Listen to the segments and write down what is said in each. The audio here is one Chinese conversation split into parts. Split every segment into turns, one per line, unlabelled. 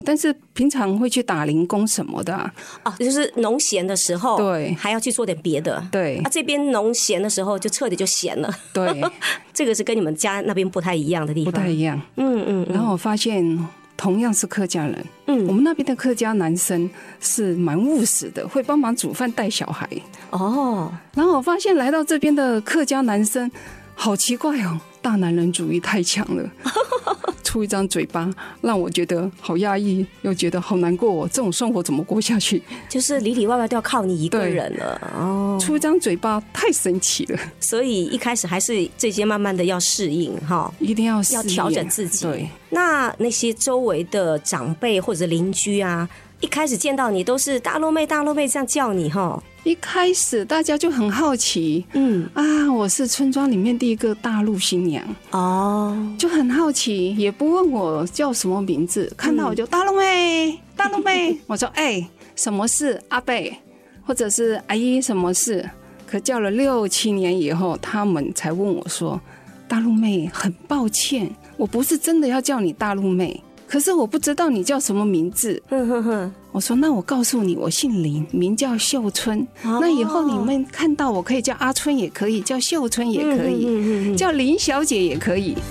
但是平常会去打零工什么的啊。
就是农闲的时候，
对，
还要去做点别的。
对，
这边农闲的时候就彻底就闲了。
对，
这个是跟你们家那边不太一样的地方。
不太一样。然后我发现，同样是客家人，我们那边的客家男生是蛮务实的，会帮忙煮饭带小孩。然后我发现来到这边的客家男生，好奇怪哦，大男人主义太强了。出一张嘴巴让我觉得好压抑，又觉得好难过哦，这种生活怎么过下去？就是
里里外外都要靠你一个人了。
出一张嘴巴太神奇了。
所以一开始还是这些慢慢的要适应哈，
一定要适应，
要调整自己。
对，
那些周围的长辈或者邻居啊，一开始见到你都是大陆妹大陆妹这样叫你哈。
一开始大家就很好奇，我是村庄里面第一个大陆新娘就很好奇，也不问我叫什么名字，看到我就大陆妹大陆妹，我说什么事阿伯，或者是阿姨什么事，可叫了6、7年以后，他们才问我说，大陆妹很抱歉，我不是真的要叫你大陆妹，可是我不知道你叫什么名字。我说那我告诉你，我姓林，名叫秀春。那以后你们看到我可以叫阿春也可以，叫秀春也可以，叫林小姐也可以。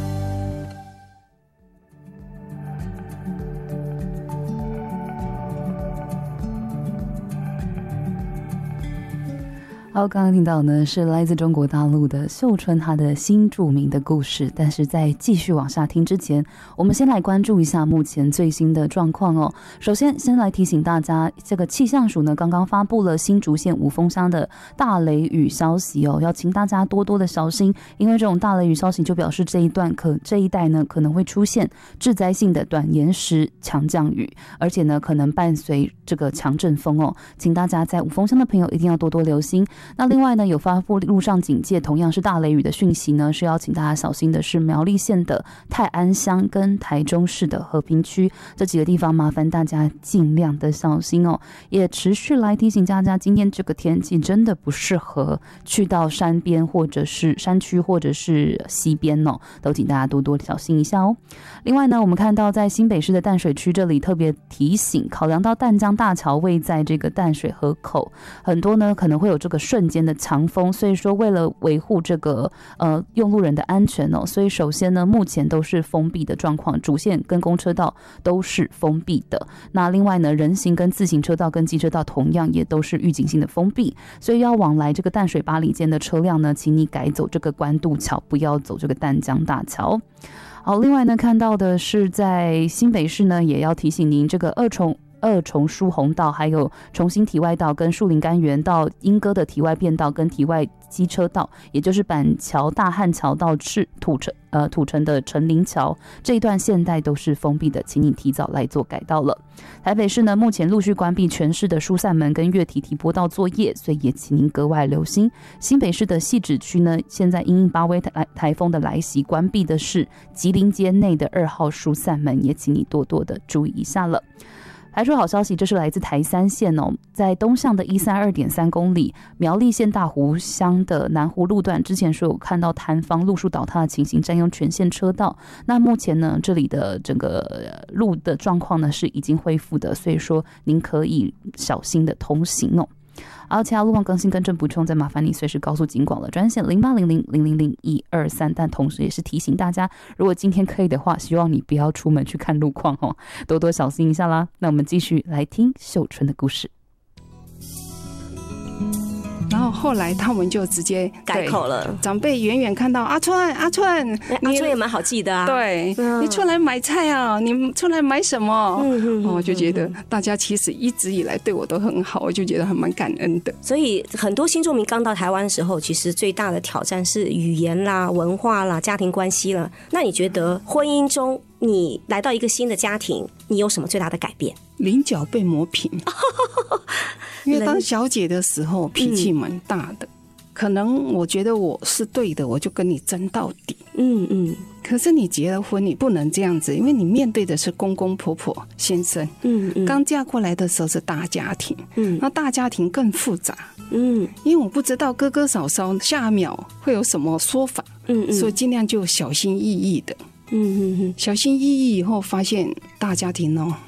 好，刚刚听到呢是来自中国大陆的秀春她的新著名的故事，但是在继续往下听之前，我们先来关注一下目前最新的状况哦。首先来提醒大家，这个气象署呢刚刚发布了新竹县五峰乡的大雷雨消息哦，要请大家多多的小心，因为这种大雷雨消息就表示这一带呢可能会出现致灾性的短延时强降雨，而且呢可能伴随这个强阵风哦，请大家在五峰乡的朋友一定要多多留心。那另外呢，有发布路上警戒，同样是大雷雨的讯息呢，是要请大家小心的是苗栗县的泰安乡跟台中市的和平区这几个地方，麻烦大家尽量的小心哦。也持续来提醒大家，今天这个天气真的不适合去到山边或者是山区或者是溪边哦，都请大家多多小心一下哦。另外呢，我们看到在新北市的淡水区这里特别提醒，考量到淡江大桥位在这个淡水河口，很多呢可能会有这个瞬间的强风，所以说为了维护这个用路人的安全哦，所以首先呢目前都是封闭的状况，主线跟公车道都是封闭的。那另外呢，人行跟自行车道跟机车道同样也都是预警性的封闭，所以要往来这个淡水八里间的车辆呢，请你改走这个关渡桥，不要走这个淡江大桥。好，另外呢看到的是在新北市呢，也要提醒您这个二重疏洪道，还有重新体外道跟树林甘源到莺歌的体外变道跟体外机车道，也就是板桥大汉桥到土城的陈林桥这一段现在都是封闭的，请你提早来做改道了。台北市呢目前陆续关闭全市的疏散门跟月堤波道作业，所以也请您格外留心。新北市的汐止区呢，现在因应巴威台风的来袭，关闭的是吉林街内的2号疏散门，也请你多多的注意一下了。还说好消息，这是来自台三线哦，在东向的132.3公里，苗栗县大湖乡的南湖路段，之前说有看到塌方路树倒塌的情形，占用全线车道。那目前呢，这里的整个路的状况呢是已经恢复的，所以说您可以小心的通行哦。而其他路况更新更正补充，再麻烦你随时告诉警广了专线0800000123，但同时也是提醒大家，如果今天可以的话，希望你不要出门去看路况哦，多多小心一下啦。那我们继续来听秀春的故事。
然后后来他们就直接
改口了，
长辈远远看到阿春，阿春
也蛮好记的啊。
对，你出来买菜啊？你出来买什么？我就觉得大家其实一直以来对我都很好，我就觉得还蛮感恩的。
所以很多新住民刚到台湾的时候，其实最大的挑战是语言啦、文化啦、家庭关系啦。那你觉得婚姻中你来到一个新的家庭，你有什么最大的改变？
棱角被磨平。因为当小姐的时候脾气蛮大的，可能我觉得我是对的，我就跟你争到底。可是你结了婚，你不能这样子，因为你面对的是公公婆婆先生。刚嫁过来的时候是大家庭，那大家庭更复杂。因为我不知道哥哥嫂嫂下秒会有什么说法，所以尽量就小心翼翼的。小心翼翼以后发现大家庭